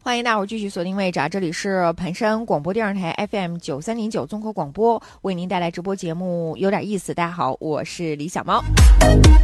欢迎大伙儿继续锁定位置啊！这里是盘山广播电视台 FM9309综合广播，为您带来直播节目有点意思。大家好，我是李小猫。